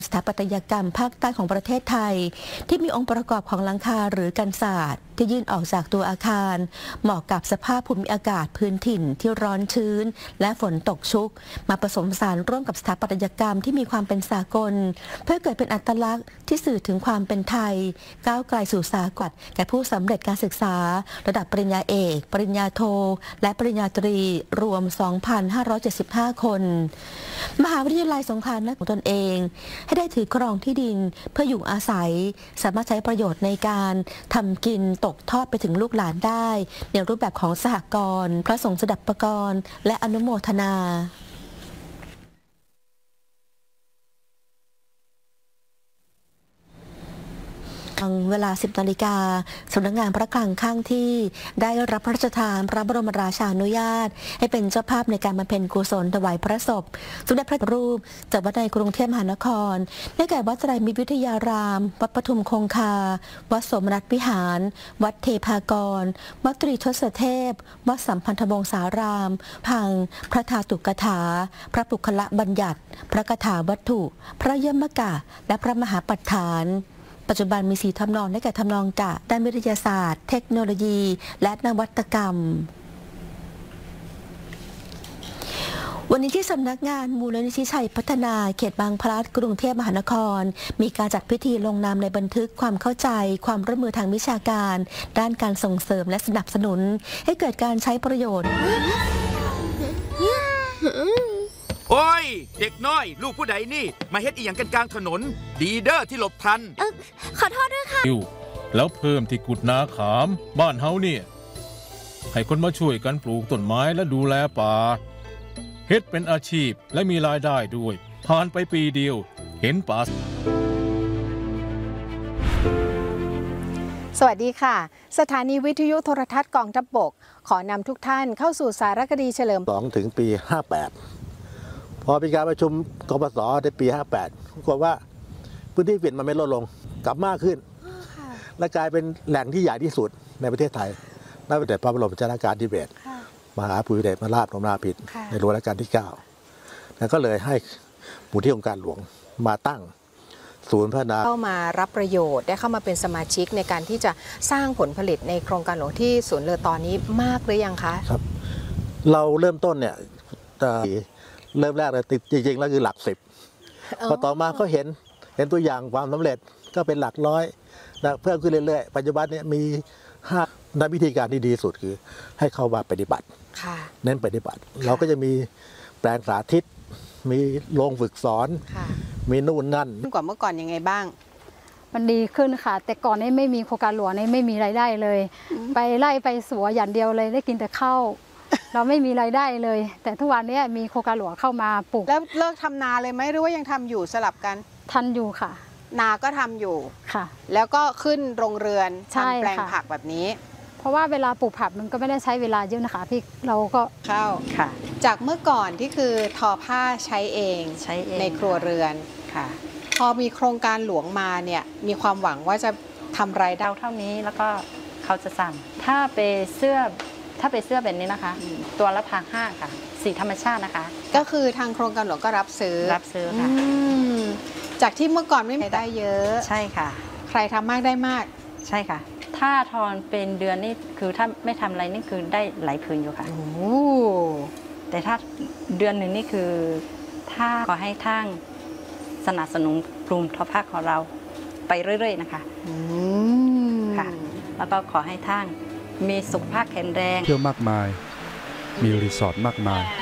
สถาปัตยกรรมภาคใต้ของประเทศไทยที่มีองค์ประกอบของหลังคาหรือกันศาสตร์ที่ยื่นออกจากตัวอาคารเหมาะกับสภาพภูมิอากาศพื้นถิ่นที่ร้อนชื้นและฝนตกชุกมาผสมผสานร่วมกับสถาปัตยกรรมที่มีความเป็นสากลเพื่อเกิดเป็นอัตลักษณ์ที่สื่อถึงความเป็นไทยก้าวไกลสู่สากลแก่ผู้สำเร็จการศึกษาระดับปริญญาเอกปริญญาโทและปริญญาตรีรวม 2,575 คนมหาวิทยาลัยสงขลานครของตนเองให้ได้ถือครองที่ดินเพื่ออยู่อาศัยสามารถใช้ประโยชน์ในการทำกินตกทอดไปถึงลูกหลานได้ในรูปแบบของสหกรณ์พระสงฆ์สดับปกรณ์และอนุโมทนาเวลา 10 นาฬิกาสำนักงานพระคลังข้างที่ได้รับพระราชทานพระบรมราชานุญาตให้เป็นเจ้าภาพในการบำเพ็ญกุศลถวายพระศพสมเด็จพระรูปจากวัดในกรุงเทพมหานครได้แก่วัดไตรมิตรวิทยารามวัดปทุมคงคาวัดสมนัตวิหารวัดเทพากรวัดตรีทศเทพวัดสัมพันธวงศารามพังพระธาตุกถาพระปุคละบัญญัติพระคาถาวัตถุพระยมกะและพระมหาปัฏฐานปัจจุบันมี4ทำนองได้แก่ทำนองกะด้านวิทยาศาสตร์เทคโนโลยีและนวัตกรรมวันนี้ที่สำนักงานมูลนิธิชัยพัฒนาเขตบางพลัดกรุงเทพมหานครมีการจัดพิธีลงนามในบันทึกความเข้าใจความร่วมมือทางวิชาการด้านการส่งเสริมและสนับสนุนให้เกิดการใช้ประโยชน์โอ้ยเด็กน้อยลูกผู้ใดนี่มาเฮ็ดอีหยังกันกลางถนนดีเด้อที่หลบทันขอโทษด้วยค่ะแล้วเพิ่มที่กุดนาขามบ้านเฮาเนี่ยให้คนมาช่วยกันปลูกต้นไม้และดูแลป่าเฮ็ดเป็นอาชีพและมีรายได้ด้วยผ่านไปปีเดียวเห็นป่าสวัสดีค่ะสถานีวิทยุโทรทัศน์กองทัพบกขอนำทุกท่านเข้าสู่สารคดีเฉลิม 2ถึงปี 58พอมีการประชุมกปส.ในปี 58ปรากฏว่าพื้นที่เปลี่ยนมันไม่ลดลงกลับมากขึ้นและกลายเป็นแหล่งที่ใหญ่ที่สุดในประเทศไทยนับตั้งแต่พระบรมชนกาธิเบศรมหาภูมิพลอดุลยเดชมหาราชบรมนาถบพิตรในรัชกาลที่ 9แล้วก็เลยให้มูลที่องค์การหลวงมาตั้งศูนย์พัฒนาเข้ามารับประโยชน์ได้เข้ามาเป็นสมาชิกในการที่จะสร้างผลผลิตในโครงการหลวงที่ศูนย์เลอตอนนี้มากหรือยังคะครับเราเริ่มต้นเนี่ยเริ่มแรกเลยจริงๆแล้วคือหลัก10พอต่อมาก็เห็นตัวอย่างความสำเร็จก็เป็นหลักร้อยนะเพิ่มขึ้นเรื่อยๆปัจจุบันเนี่ยมี5ในวิธีการที่ดีสุดคือให้เข้ามาปฏิบัติเน้นปฏิบัติเราก็จะมีแปลงสาธิตมีโรงฝึกสอนมีนู่นนั่นกว่าเมื่อก่อนยังไงบ้างมันดีขึ้นค่ะแต่ก่อนนี้ไม่มีโครงการหลวงนี่ไม่มีรายได้เลยไปไล่ไปสวนอย่างเดียวเลยได้กินแต่ข้าวเราไม่มีรายได้เลยแต่ทุกวันนี้มีโครงการหลวงเข้ามาปลูกแล้วเลิกทำนาเลยไหมหรือว่ายังทำอยู่สลับกันทันอยู่ค่ะนาก็ทำอยู่ค่ะแล้วก็ขึ้นโรงเรือนทำแปลงผักแบบนี้เพราะว่าเวลาปลูกผักมันก็ไม่ได้ใช้เวลาเยอะนะคะพี่เราก็เข้าค่ะจากเมื่อก่อนที่คือทอผ้าใช้เองในครัวเรือนค่ะพอมีโครงการหลวงมาเนี่ยมีความหวังว่าจะทำรายได้เท่านี้แล้วก็เขาจะสั่งถ้าเป็นเสื้อแบบนี้นะคะตัวละ1,500 ค่ะสีธรรมชาตินะคะก็คือทางโครงการหลวงก็รับซื้อค่ะจากที่เมื่อก่อนไม่มีได้เยอะใช่ค่ะใครทำมากได้มากใช่ค่ะถ้าทอนเป็นเดือนนี่คือถ้าไม่ทำอะไรนี่คือได้หลายผืนอยู่ค่ะแต่ถ้าเดือนหนึ่งนี่คือถ้าขอให้ทางสนับสนุนกลุ่มทอผ้าของเราไปเรื่อยๆนะคะค่ะแล้วก็ขอให้ทางมีสุขภาพแข็งแรงเที่ยวมากมายมีรีสอร์ทมากมาย